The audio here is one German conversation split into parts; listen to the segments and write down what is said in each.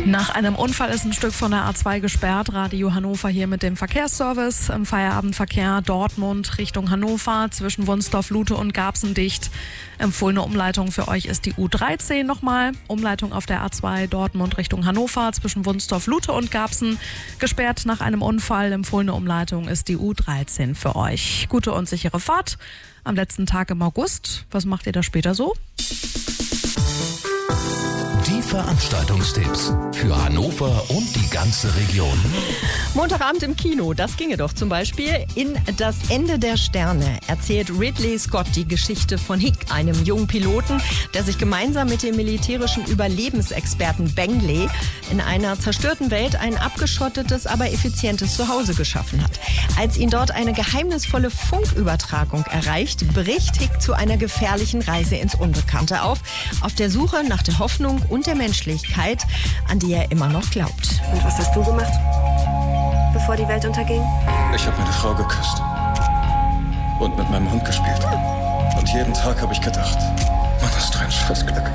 Nach einem Unfall ist ein Stück von der A2 gesperrt. Radio Hannover hier mit dem Verkehrsservice. Im Feierabendverkehr Dortmund Richtung Hannover zwischen Wunstorf, Lute und Garbsen dicht. Empfohlene Umleitung für euch ist die U13 nochmal. Umleitung auf der A2 Dortmund Richtung Hannover zwischen Wunstorf, Lute und Garbsen. Gesperrt nach einem Unfall. Empfohlene Umleitung ist die U13 für euch. Gute und sichere Fahrt am letzten Tag im August. Was macht ihr da später so? Die Veranstaltungstipps für Hannover und die ganze Region. Montagabend im Kino, das ginge doch zum Beispiel. In Das Ende der Sterne erzählt Ridley Scott die Geschichte von Hick, einem jungen Piloten, der sich gemeinsam mit dem militärischen Überlebensexperten Bengley in einer zerstörten Welt ein abgeschottetes, aber effizientes Zuhause geschaffen hat. Als ihn dort eine geheimnisvolle Funkübertragung erreicht, bricht Hick zu einer gefährlichen Reise ins Unbekannte auf der Suche nach der Hoffnung und der Menschlichkeit, an die er immer noch glaubt. Und was hast du gemacht, bevor die Welt unterging? Ich habe meine Frau geküsst und mit meinem Hund gespielt. Und jeden Tag habe ich gedacht, Mann, hast du ein Scheißglück.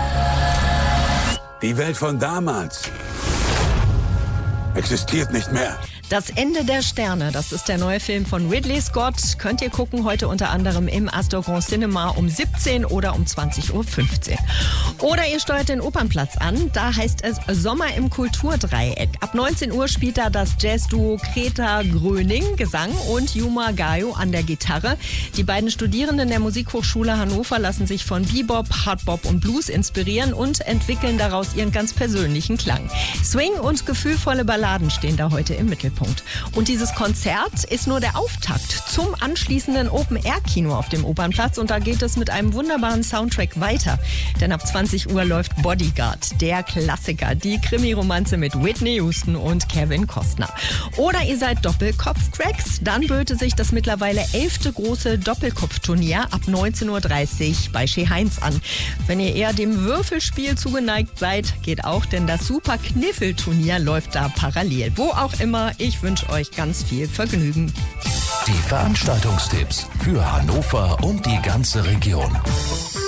Die Welt von damals existiert nicht mehr. Das Ende der Sterne, das ist der neue Film von Ridley Scott. Könnt ihr gucken, heute unter anderem im Astor Grand Cinema um 17 oder um 20.15 Uhr. Oder ihr steuert den Opernplatz an, da heißt es Sommer im Kulturdreieck. Ab 19 Uhr spielt da das Jazzduo Greta Gröning, Gesang, und Yuma Gayo an der Gitarre. Die beiden Studierenden der Musikhochschule Hannover lassen sich von Bebop, Hardbop und Blues inspirieren und entwickeln daraus ihren ganz persönlichen Klang. Swing und gefühlvolle Balladen stehen da heute im Mittelpunkt. Und dieses Konzert ist nur der Auftakt zum anschließenden Open-Air-Kino auf dem Opernplatz. Und da geht es mit einem wunderbaren Soundtrack weiter. Denn ab 20 Uhr läuft Bodyguard, der Klassiker, die Krimi-Romanze mit Whitney Houston und Kevin Costner. Oder ihr seid Doppelkopf-Cracks, dann böte sich das mittlerweile 11. große Doppelkopfturnier ab 19.30 Uhr bei Chez Heinz an. Wenn ihr eher dem Würfelspiel zugeneigt seid, geht auch, denn das Super-Kniffelturnier läuft da parallel. Wo auch immer, ich wünsche euch ganz viel Vergnügen. Die Veranstaltungstipps für Hannover und die ganze Region.